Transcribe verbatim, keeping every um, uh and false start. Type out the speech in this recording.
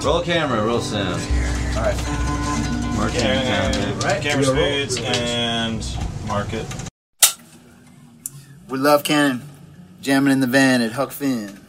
Roll camera, roll sound. All right. Mark it down, babe. Right. Camera speeds and mark it. We love Canon. Jamming in the van at Huck Finn.